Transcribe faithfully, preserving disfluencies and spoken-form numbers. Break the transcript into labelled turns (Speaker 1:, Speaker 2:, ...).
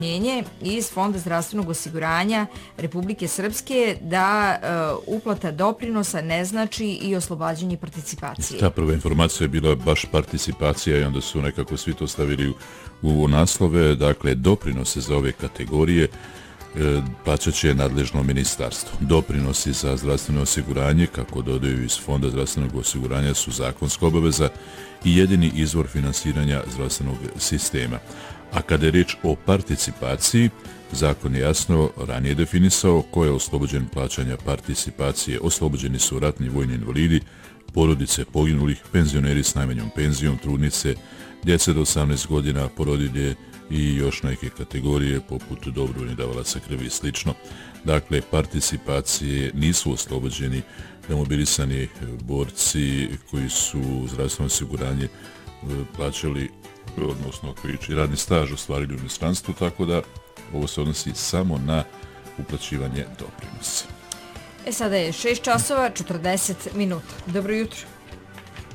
Speaker 1: iz Fonda zdravstvenog osiguranja Republike Srpske da uh, uplata doprinosa ne znači i oslobađanje participacije.
Speaker 2: Ta prva informacija je bila baš participacija i onda su nekako svi to stavili u, u naslove. Dakle, doprinose za ove kategorije e, plaćat će nadležno ministarstvo. Doprinosi za zdravstveno osiguranje, kako dodaju iz Fonda zdravstvenog osiguranja, su zakonska obaveza i jedini izvor finansiranja zdravstvenog sistema. A kada je riječ o participaciji, zakon je jasno ranije definisao ko je oslobođen plaćanja participacije. Oslobođeni su ratni vojni invalidi, porodice poginulih, penzioneri s najmanjom penzijom, trudnice, djece do osamnaest godina, porodilje i još neke kategorije poput dobrovoljnih davalaca krvi i slično. Dakle, participacije nisu oslobođeni demobilisani borci koji su zdravstveno osiguranje plaćali, odnosno koji će radni staž ostvarili u inostranstvu, tako da ovo se odnosi samo na uplaćivanje doprinosa.
Speaker 1: E sada je šest časova četrdeset minuta. Dobro jutro.